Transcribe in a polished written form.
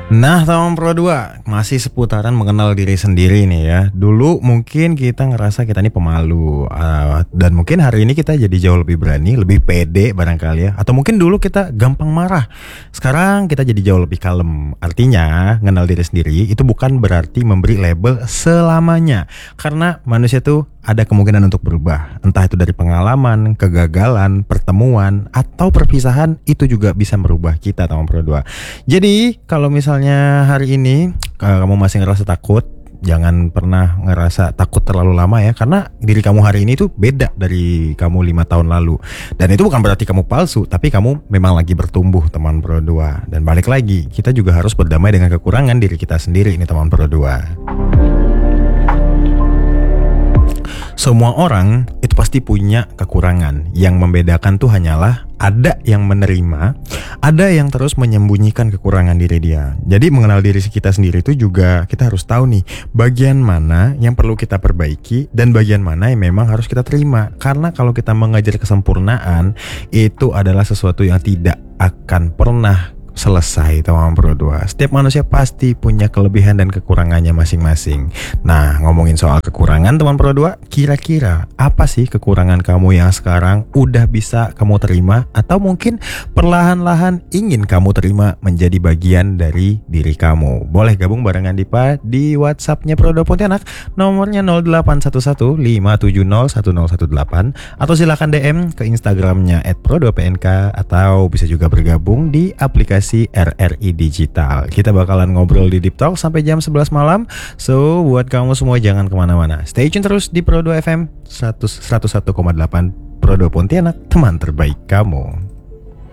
Nah, teman Pro 2, masih seputaran mengenal diri sendiri nih ya. Dulu mungkin kita ngerasa kita ini pemalu, dan mungkin hari ini kita jadi jauh lebih berani, lebih pede barangkali ya. Atau mungkin dulu kita gampang marah. Sekarang kita jadi jauh lebih kalem. Artinya, mengenal diri sendiri itu bukan berarti memberi label selamanya. Karena manusia tuh ada kemungkinan untuk berubah. Entah itu dari pengalaman, kegagalan, pertemuan, atau perpisahan, itu juga bisa merubah kita, teman Pro 2. Jadi, kalau misalnya hari ini kamu masih ngerasa takut, jangan pernah ngerasa takut terlalu lama ya. Karena diri kamu hari ini tuh beda dari kamu 5 tahun lalu. Dan itu bukan berarti kamu palsu, tapi kamu memang lagi bertumbuh, teman Pro 2. Dan balik lagi, kita juga harus berdamai dengan kekurangan diri kita sendiri ini, teman Pro 2. Semua orang itu pasti punya kekurangan. Yang membedakan tuh hanyalah ada yang menerima, ada yang terus menyembunyikan kekurangan diri dia. Jadi mengenal diri kita sendiri itu juga kita harus tahu nih bagian mana yang perlu kita perbaiki dan bagian mana yang memang harus kita terima. Karena kalau kita mengejar kesempurnaan, itu adalah sesuatu yang tidak akan pernah selesai, teman Pro 2. Setiap manusia pasti punya kelebihan dan kekurangannya masing-masing. Nah, ngomongin soal kekurangan, teman Pro 2, kira-kira apa sih kekurangan kamu yang sekarang udah bisa kamu terima atau mungkin perlahan-lahan ingin kamu terima menjadi bagian dari diri kamu? Boleh gabung barengan Dipa di WhatsApp-nya Pro 2 Pontianak, nomornya 0811 570 1018, atau silakan DM ke Instagramnya @pro2pnk, atau bisa juga bergabung di aplikasi RRI Digital. Kita bakalan ngobrol di Deep Talk sampai jam 11 malam. So, buat kamu semua jangan kemana-mana. Stay tune terus di Pro 2 FM 101,8 Pro 2 Pontianak, teman terbaik kamu.